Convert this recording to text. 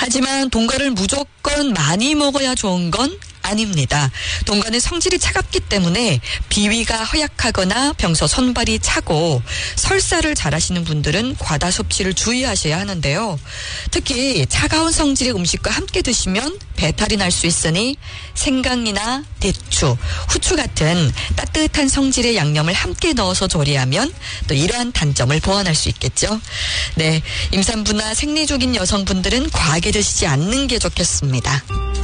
하지만 돈가를 무조건 많이 먹어야 좋은 건 아닙니다. 돈가는 성질이 차갑기 때문에 비위가 허약하거나 평소 손발이 차고 설사를 잘하시는 분들은 과다 섭취를 주의하셔야 하는데요. 특히 차가운 성질의 음식과 함께 드시면 배탈이 날 수 있으니 생강이나 대추, 후추 같은 따뜻한 성질의 양념을 함께 넣어서 조리하면 또 이러한 단점을 보완할 수 있겠죠. 네, 임산부나 생리중인 여성분들은 과하게 드시지 않는 게 좋겠습니다.